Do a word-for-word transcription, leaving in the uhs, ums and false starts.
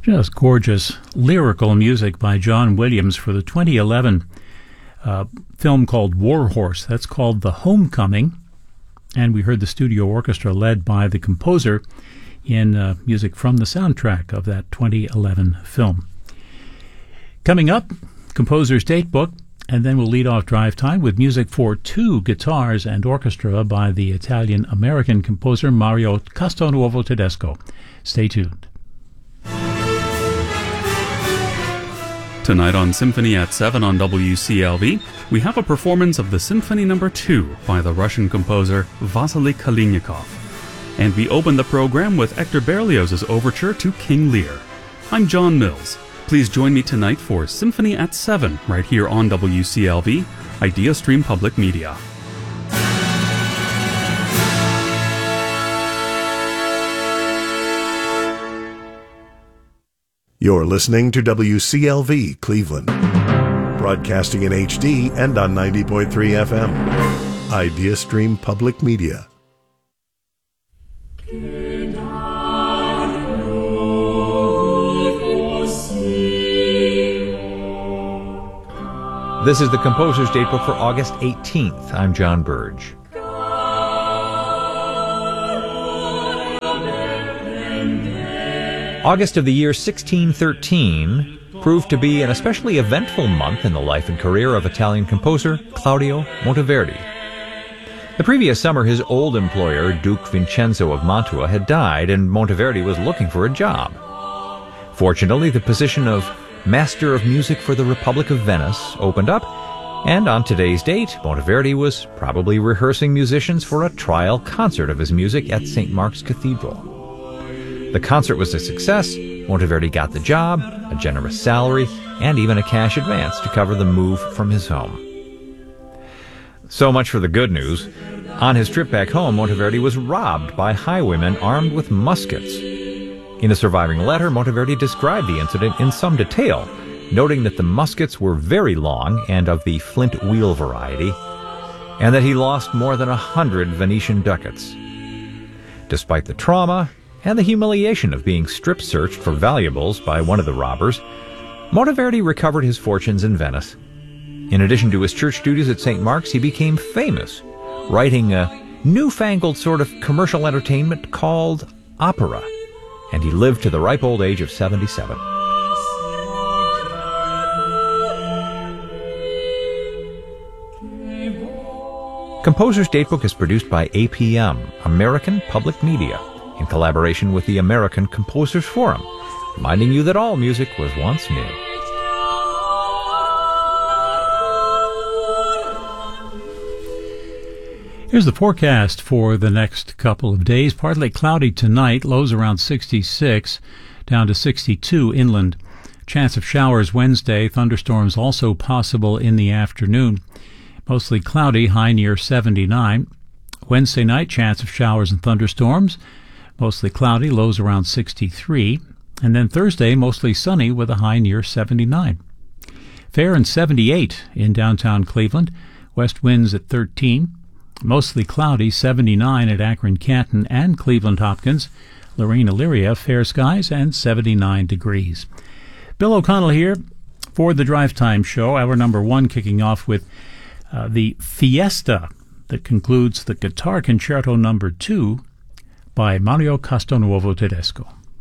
Just gorgeous lyrical music by John Williams for the twenty eleven uh, film called War Horse. That's called The Homecoming. And we heard the studio orchestra led by the composer in uh, music from the soundtrack of that twenty eleven film. Coming up, composer's date book, and then we'll lead off Drive Time with music for two guitars and orchestra by the Italian-American composer Mario Castelnuovo Tedesco. Stay tuned. Tonight on Symphony at seven on W C L V, we have a performance of the Symphony Number two by the Russian composer Vasily Kalinikov. And we open the program with Hector Berlioz's overture to King Lear. I'm John Mills. Please join me tonight for Symphony at seven right here on W C L V, IdeaStream Public Media. You're listening to W C L V Cleveland, broadcasting in H D and on ninety point three F M. IdeaStream Public Media. This is the Composer's Date Book for August eighteenth. I'm John Burge. August of the year sixteen thirteen proved to be an especially eventful month in the life and career of Italian composer Claudio Monteverdi. The previous summer, his old employer, Duke Vincenzo of Mantua, had died, and Monteverdi was looking for a job. Fortunately, the position of Master of Music for the Republic of Venice opened up, and on today's date, Monteverdi was probably rehearsing musicians for a trial concert of his music at Saint Mark's Cathedral. The concert was a success. Monteverdi got the job, a generous salary, and even a cash advance to cover the move from his home. So much for the good news. On his trip back home, Monteverdi was robbed by highwaymen armed with muskets. In a surviving letter, Monteverdi described the incident in some detail, noting that the muskets were very long and of the flint wheel variety, and that he lost more than a hundred Venetian ducats. Despite the trauma and the humiliation of being strip-searched for valuables by one of the robbers, Monteverdi recovered his fortunes in Venice. In addition to his church duties at Saint Mark's, he became famous, writing a newfangled sort of commercial entertainment called opera, and he lived to the ripe old age of seventy-seven. Composer's Date Book is produced by A P M, American Public Media, in collaboration with the American Composers Forum, reminding you that all music was once new. Here's the forecast for the next couple of days. Partly cloudy tonight, lows around sixty-six, down to sixty-two inland. Chance of showers Wednesday, thunderstorms also possible in the afternoon. Mostly cloudy, high near seventy-nine. Wednesday night, chance of showers and thunderstorms. Mostly cloudy, lows around sixty-three. And then Thursday, mostly sunny with a high near seventy-nine. Fair and seventy-eight in downtown Cleveland. West winds at thirteen. Mostly cloudy, seventy-nine at Akron Canton and Cleveland Hopkins. Lorraine Elyria, fair skies and seventy-nine degrees. Bill O'Connell here for the Drive Time Show. Hour number one kicking off with uh, the Fiesta that concludes the Guitar Concerto number two by Mario Castelnuovo Tedesco.